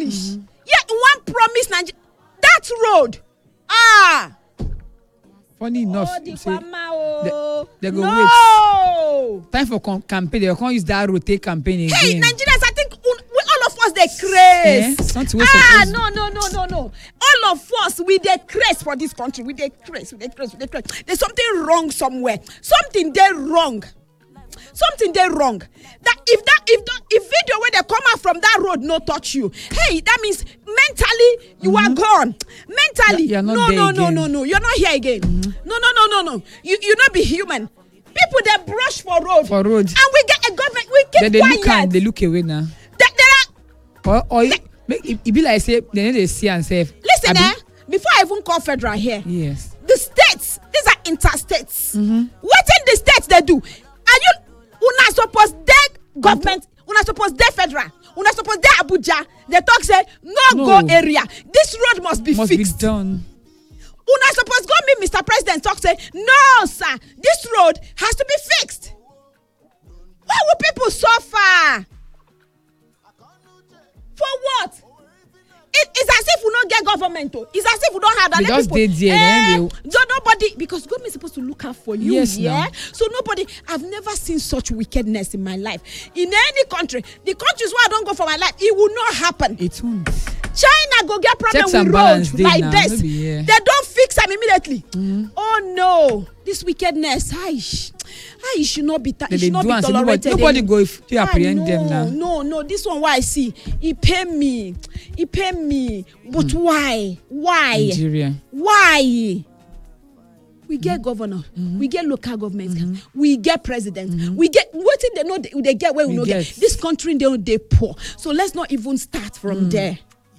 English. Yeah, one promise Nigeria. That road. Ah. Funny enough, they go no. wait. Time for campaign. They can't use that road take campaign again. Hey, Nigerians, I think all of us they craze. No. All of us we they craze for this country. We they craze. There's something wrong somewhere. Something they wrong. That if video where they come out from that road no touch you, hey, that means mentally you are gone. Mentally, you're not no, you're not here again. No. You not be human. People they brush for road, and we get a government. We keep quiet. They look away now. It be like say they see and say. Listen, before I even call federal here, yes, the states, these are interstates. What in the states they do? Are you? Una suppose dead government, una suppose dead federal, una suppose dead Abuja. They talk say no go area. This road must be fixed. Be done. Una suppose go meet Mr. President talk say no sir, this road has to be fixed. Why will people suffer? For what? It's as if we don't get government. It's as if we don't have that. Just people. Nobody, because government is supposed to look out for you. Yes, yeah. No. So nobody. I've never seen such wickedness in my life. In any country, the countries where I don't go for my life, it will not happen. It won't. China go get problem Checks with and roads like now. this. They don't fix them immediately. Oh no, this wickedness. I should not be. It should not be tolerated. Nobody go if you apprehend them now. No. This one, why I see, he pay me. But why? Nigeria. Why? We get governor, we get local governments, we get president, we get what they know they get where we know get. This country they poor. So let's not even start from there.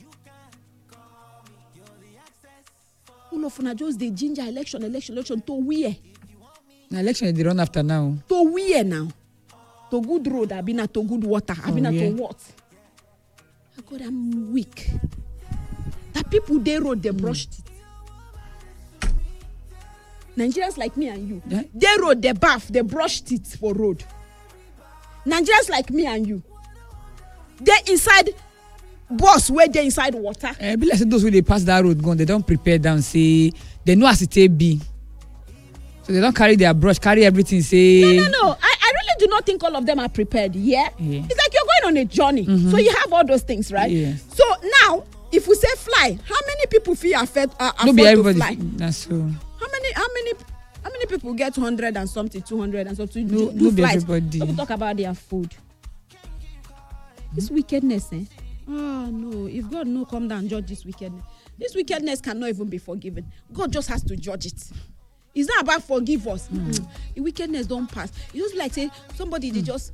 All of us just the ginger election to where? Election they run after now. To where now? To good road, I've been to good water, I've been to what? God, I'm weak. That people they road they brushed it. Nigerians like me and you, they road they bath, they brushed it for road. Nigerians like me and you, they inside bus where they inside water. Be like those who they pass that road gone, they don't prepare down, say they know as it be. So they don't carry their brush, carry everything, say. No. I really do not think all of them are prepared, yeah? It's like you're going on a journey. So you have all those things, right? Yeah. So now, if we say fly, how many people feel afford to fly? That's true. How many people get 100 and something, 200 and something do flights? Everybody. Let me talk about their food. This wickedness, Oh no, if God no come down and judge this wickedness cannot even be forgiven. God just has to judge it. It's not about forgive us. The wickedness don't pass. It just like say somebody they just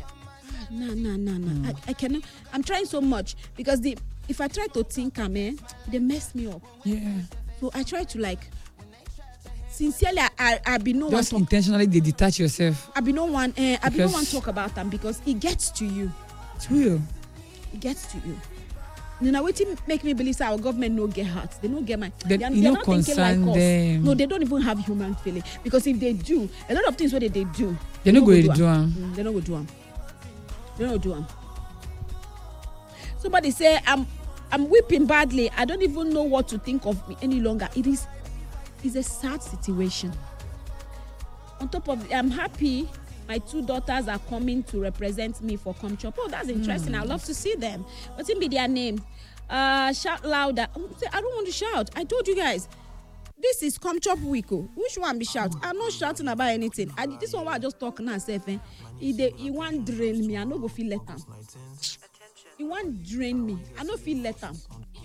no. I cannot. I'm trying so much because if I try to think, they mess me up. Yeah. So I try to like sincerely. I be no just one intentionally they detach yourself. I be no one. I be no one talk about them because it gets to you. It's real. It gets to you. You know what make me believe our government no get hurt. They don't get my. They're not thinking like us. Them. No, they don't even have human feeling because if they do, a lot of things what they do, they're not going to do them. They don't go do them. They don't do them. Somebody say I'm weeping badly. I don't even know what to think of me any longer. It's a sad situation. On top of it, I'm happy. My 2 daughters are coming to represent me for ComChop. Oh, that's interesting. I'd love to see them. What's in be their name? Shout louder. I don't want to shout. I told you guys, this is ComChop week. Which one be shout? I'm not shouting about anything. This one I just talk now. He want drain me. I no go feel let him. He want drain me. I no feel let him.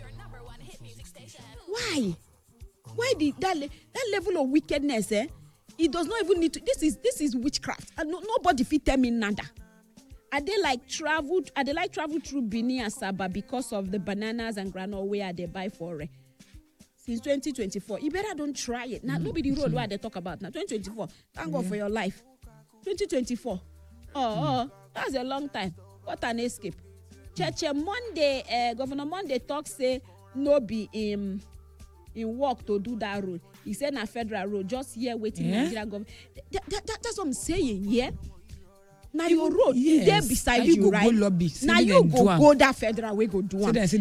Why? Why that level of wickedness? It does not even need to. This is witchcraft. And nobody fit tell me nada. Are they like travel through Benin and Saba because of the bananas and granola where they buy for since 2024? You better don't try it. Now nobody road where they talk about now. 2024. Thank God for your life. 2024. Oh, that's a long time. What an escape. Monday, Governor Monday talk say no be in work to do that road. He said na federal road, just here waiting Nigeria government. That's what I'm saying, yeah? Now your road, there beside you, right? Go lobby. Now you go that federal way, go do one.